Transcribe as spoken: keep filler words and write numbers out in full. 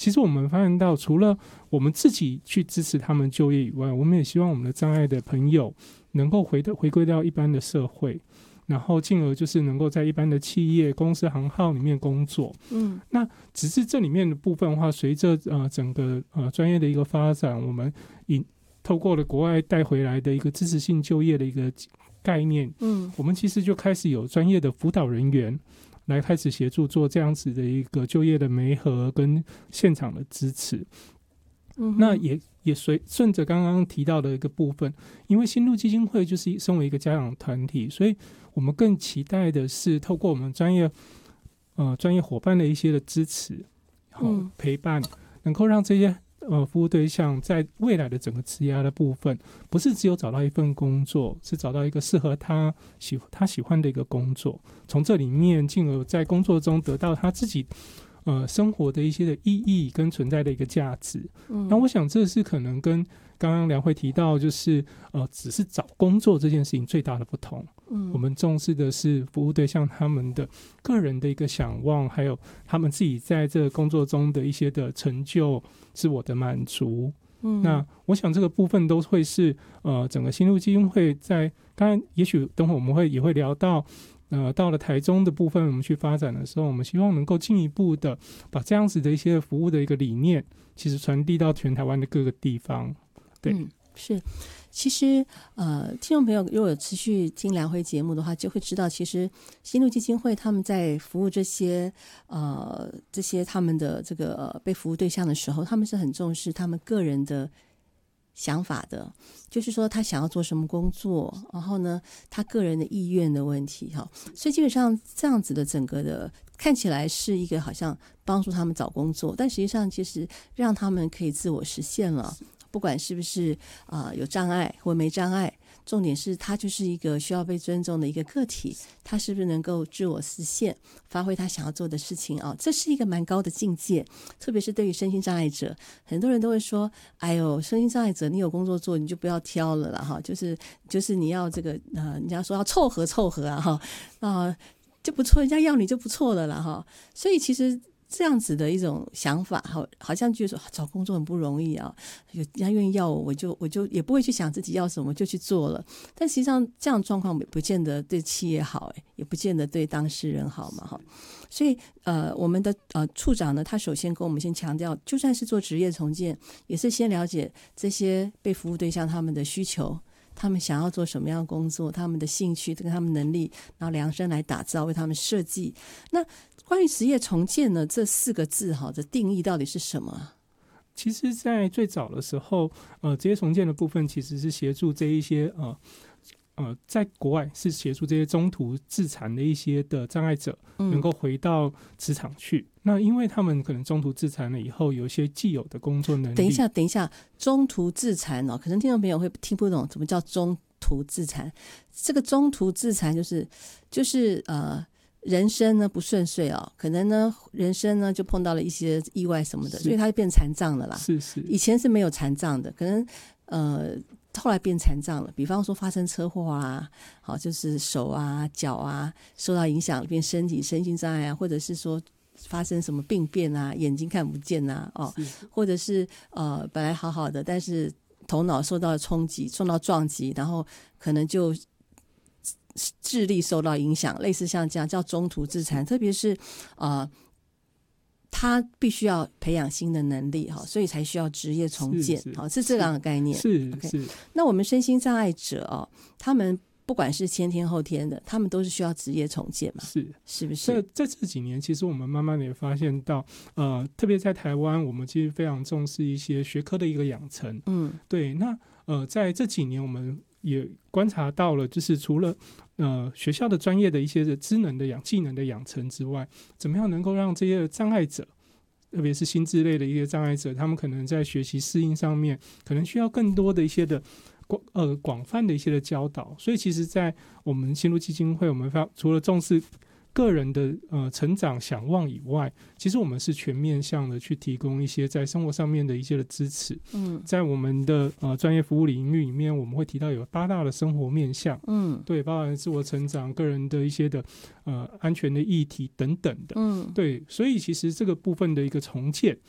其实我们发现到，除了我们自己去支持他们就业以外，我们也希望我们的障碍的朋友能够回的回归到一般的社会，然后进而就是能够在一般的企业、公司行号里面工作。嗯，那只是这里面的部分的话，随着呃整个呃专业的一个发展，我们引透过了国外带回来的一个支持性就业的一个概念，嗯，我们其实就开始有专业的辅导人员来开始协助做这样子的一个就业的媒合跟现场的支持。嗯，那也也随顺着刚刚提到的一个部分，因为新路基金会就是身为一个家长团体，所以我们更期待的是透过我们专业呃专业伙伴的一些的支持、嗯、陪伴，能够让这些呃服务对象在未来的整个职涯的部分，不是只有找到一份工作，是找到一个适合他喜他喜欢的一个工作，从这里面进而在工作中得到他自己呃生活的一些的意义跟存在的一个价值。嗯，那我想这是可能跟刚刚梁慧提到就是呃只是找工作这件事情最大的不同。嗯，我们重视的是服务对象他们的个人的一个想望，还有他们自己在这个工作中的一些的成就、自我的满足。嗯，那我想这个部分都会是呃整个新路基金会在刚才也许等会我们会也会聊到。呃，到了台中的部分，我们去发展的时候，我们希望能够进一步的把这样子的一些服务的一个理念，其实传递到全台湾的各个地方。对， 嗯，是。其实，呃，听众朋友如果有持续听梁辉节目的话，就会知道，其实新路基金会他们在服务这些呃这些他们的这个、呃、被服务对象的时候，他们是很重视他们个人的想法的，就是说他想要做什么工作，然后呢他个人的意愿的问题哈，所以基本上这样子的整个的看起来是一个好像帮助他们找工作，但实际上其实让他们可以自我实现了，不管是不是、呃、有障碍或没障碍，重点是他就是一个需要被尊重的一个个体，他是不是能够自我实现，发挥他想要做的事情啊？这是一个蛮高的境界，特别是对于身心障碍者，很多人都会说：“哎呦，身心障碍者，你有工作做，你就不要挑了啦，哈，就是就是你要这个呃，人家说要凑合凑合啊，哈啊、呃、就不错，人家要你就不错了啦，哈。”所以其实。这样子的一种想法，好，好像觉得说找工作很不容易啊，有人家愿意要我，我就我就也不会去想自己要什么，就去做了。但实际上这样的状况不见得对企业好，也不见得对当事人好嘛，哈。所以呃，我们的呃处长呢，他首先跟我们先强调，就算是做职业重建，也是先了解这些被服务对象他们的需求。他们想要做什么样的工作，他们的兴趣跟他们能力，然后量身来打造，为他们设计。那关于职业重建呢，这四个字哈的定义到底是什么？ 其实在最早的时候呃，职业重建的部分其实是协助这一些呃呃，在国外是协助这些中途自残的一些的障碍者能够回到职场去、嗯、那因为他们可能中途自残了以后有一些既有的工作能力。 等一下等一下，中途自残哦，可能听众朋友会听不懂什么叫中途自残。这个中途自残就是就是呃人生呢不顺遂哦，可能呢人生呢就碰到了一些意外什么的，所以他就变残障了啦。 是是， 以前是没有残障的，可能呃后来变残障了，比方说发生车祸啊，好，就是手啊脚啊受到影响变身体身心障碍啊，或者是说发生什么病变啊，眼睛看不见啊，哦，或者是呃本来好好的，但是头脑受到冲击，受到撞击，然后可能就智力受到影响，类似像这样叫中途自残，特别是呃他必须要培养新的能力，所以才需要职业重建，是, 是, 是这样的概念。 是、 okay、 是。 那我们身心障碍者哦，他们不管是先天后天的，他们都是需要职业重建嘛？ 是， 是不是？ 在这几年，其实我们慢慢的也发现到，呃，特别在台湾，我们其实非常重视一些学科的一个养成。嗯，对。那呃，在这几年，我们也观察到了，就是除了呃学校的专业的一些的知能的养技能的养成之外，怎么样能够让这些障碍者，特别是心智类的一些障碍者，他们可能在学习适应上面，可能需要更多的一些的广呃广泛的一些的教导。所以其实在我们新路基金会，我们除了重视个人的呃成长想望以外，其实我们是全面向的去提供一些在生活上面的一些的支持。嗯，在我们的呃专业服务领域里面，我们会提到有八大的生活面向。嗯，对，包含自我成长、个人的一些的呃安全的议题等等的。嗯，对，所以其实这个部分的一个重建，